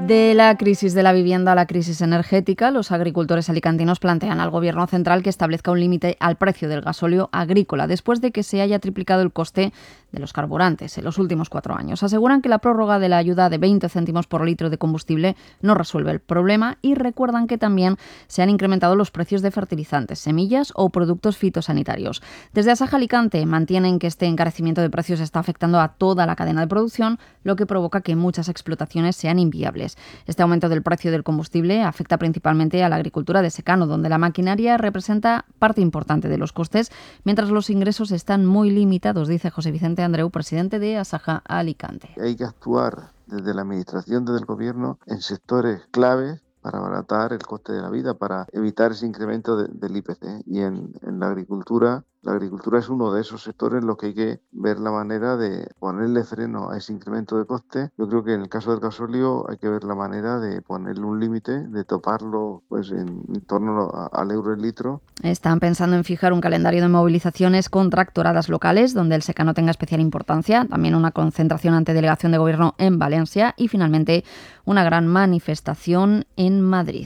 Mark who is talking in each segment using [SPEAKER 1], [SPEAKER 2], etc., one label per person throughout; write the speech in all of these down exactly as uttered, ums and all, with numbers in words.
[SPEAKER 1] De la crisis de la vivienda a la crisis energética, los agricultores alicantinos plantean al Gobierno central que establezca un límite al precio del gasóleo agrícola, después de que se haya triplicado el coste de los carburantes en los últimos cuatro años. Aseguran que la prórroga de la ayuda de veinte céntimos por litro de combustible no resuelve el problema y recuerdan que también se han incrementado los precios de fertilizantes, semillas o productos fitosanitarios. Desde Asaja Alicante mantienen que este encarecimiento de precios está afectando a toda la cadena de producción, lo que provoca que muchas explotaciones sean inviables. Este aumento del precio del combustible afecta principalmente a la agricultura de secano, donde la maquinaria representa parte importante de los costes, mientras los ingresos están muy limitados, dice José Vicente Andreu, presidente de Asaja Alicante.
[SPEAKER 2] Hay que actuar desde la administración, desde el gobierno, en sectores claves para abaratar el coste de la vida, para evitar ese incremento de, del I P C. Y en, en la agricultura, la agricultura es uno de esos sectores en los que hay que ver la manera de ponerle freno a ese incremento de coste. Yo creo que en el caso del gasóleo hay que ver la manera de ponerle un límite, de toparlo pues en, en torno a, al euro el litro.
[SPEAKER 1] Están pensando en fijar un calendario de movilizaciones con tractoradas locales, donde el secano tenga especial importancia, también una concentración ante delegación de gobierno en Valencia y finalmente una gran manifestación en Madrid.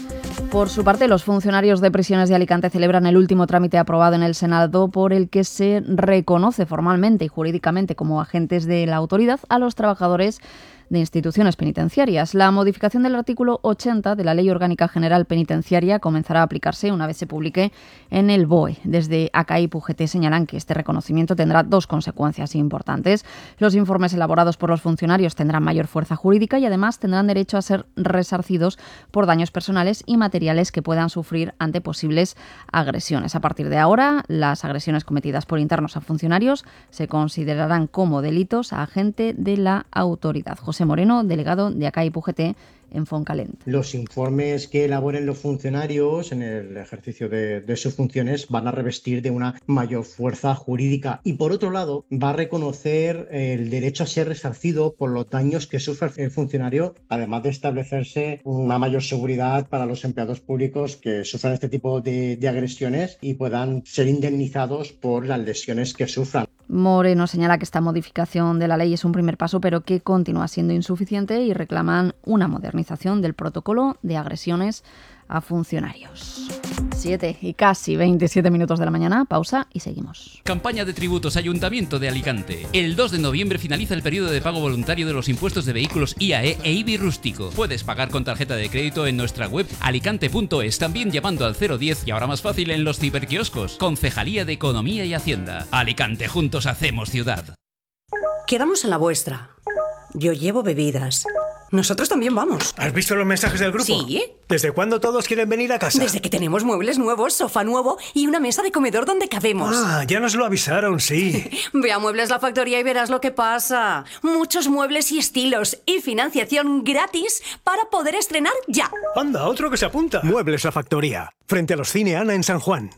[SPEAKER 1] Por su parte, los funcionarios de prisiones de Alicante celebran el último trámite aprobado en el Senado por el que se reconoce formalmente y jurídicamente como agentes de la autoridad a los trabajadores de instituciones penitenciarias. La modificación del artículo ochenta de la Ley Orgánica General Penitenciaria comenzará a aplicarse una vez se publique en el B O E. Desde A C A I P U G T señalan que este reconocimiento tendrá dos consecuencias importantes. Los informes elaborados por los funcionarios tendrán mayor fuerza jurídica y además tendrán derecho a ser resarcidos por daños personales y materiales que puedan sufrir ante posibles agresiones. A partir de ahora, las agresiones cometidas por internos a funcionarios se considerarán como delitos a agente de la autoridad. José Moreno, delegado de A C A I P U G T en Foncalent.
[SPEAKER 3] Los informes que elaboren los funcionarios en el ejercicio de, de sus funciones van a revestir de una mayor fuerza jurídica y, por otro lado, va a reconocer el derecho a ser resarcido por los daños que sufre el funcionario, además de establecerse una mayor seguridad para los empleados públicos que sufran este tipo de, de agresiones y puedan ser indemnizados por las lesiones que sufran.
[SPEAKER 1] Moreno señala que esta modificación de la ley es un primer paso, pero que continúa siendo insuficiente y reclaman una modernización del protocolo de agresiones a funcionarios. siete y casi veintisiete minutos de la mañana, pausa y seguimos.
[SPEAKER 4] Campaña de tributos Ayuntamiento de Alicante. El dos de noviembre finaliza el periodo de pago voluntario de los impuestos de vehículos I A E e I B I rústico. Puedes pagar con tarjeta de crédito en nuestra web alicante punto es, también llamando al cero diez y ahora más fácil en los ciberquioscos. Concejalía de Economía y Hacienda. Alicante, juntos hacemos ciudad.
[SPEAKER 5] Quedamos en la vuestra. Yo llevo bebidas. Nosotros también vamos.
[SPEAKER 6] ¿Has visto los mensajes del grupo?
[SPEAKER 5] Sí.
[SPEAKER 6] ¿Desde cuándo todos quieren venir a casa?
[SPEAKER 5] Desde que tenemos muebles nuevos, sofá nuevo y una mesa de comedor donde cabemos.
[SPEAKER 6] Ah, ya nos lo avisaron, sí.
[SPEAKER 5] Ve a Muebles La Factoría y verás lo que pasa. Muchos muebles y estilos y financiación gratis para poder estrenar ya.
[SPEAKER 6] Anda, otro que se apunta. Muebles La Factoría, frente a los Cine Ana en San Juan.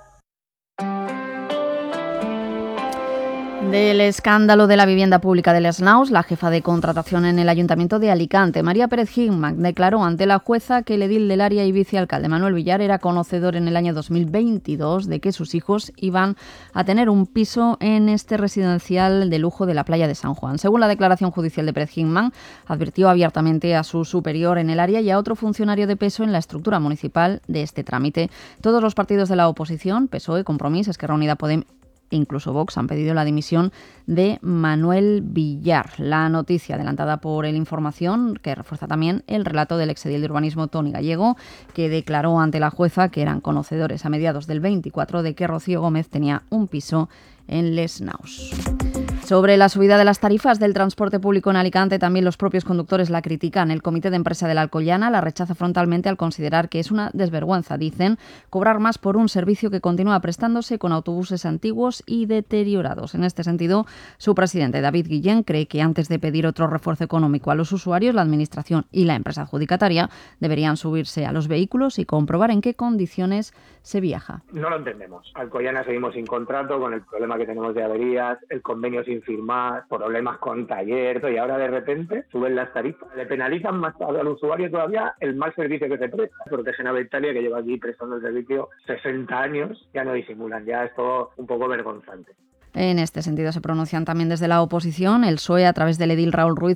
[SPEAKER 1] Del escándalo de la vivienda pública del Snaus, la jefa de contratación en el Ayuntamiento de Alicante, María Pérez Gigman, declaró ante la jueza que el edil del área y vicealcalde Manuel Villar era conocedor en el año dos mil veintidós de que sus hijos iban a tener un piso en este residencial de lujo de la playa de San Juan. Según la declaración judicial de Pérez Gigman, advirtió abiertamente a su superior en el área y a otro funcionario de peso en la estructura municipal de este trámite. Todos los partidos de la oposición, P S O E, Compromís, Esquerra Unida, Podem incluso Vox han pedido la dimisión de Manuel Villar. La noticia adelantada por El Información, que refuerza también el relato del exedil de urbanismo Toni Gallego, que declaró ante la jueza que eran conocedores a mediados del veinticuatro de que Rocío Gómez tenía un piso en Les Naus. Sobre la subida de las tarifas del transporte público en Alicante, también los propios conductores la critican. El Comité de Empresa de la Alcoyana la rechaza frontalmente al considerar que es una desvergüenza, dicen, cobrar más por un servicio que continúa prestándose con autobuses antiguos y deteriorados. En este sentido, su presidente, David Guillén, cree que antes de pedir otro refuerzo económico a los usuarios, la Administración y la empresa adjudicataria deberían subirse a los vehículos y comprobar en qué condiciones se viaja.
[SPEAKER 7] No lo entendemos. Alcoyana seguimos sin contrato, con el problema que tenemos de averías, el convenio sin firmar, problemas con taller, y ahora de repente suben las tarifas. Le penalizan más al usuario todavía el mal servicio que se presta. Protegen a Vectalia, que lleva aquí prestando el servicio sesenta años, ya no disimulan, ya es todo un poco vergonzante.
[SPEAKER 1] En este sentido se pronuncian también desde la oposición. El P S O E, a través del edil Raúl Ruiz,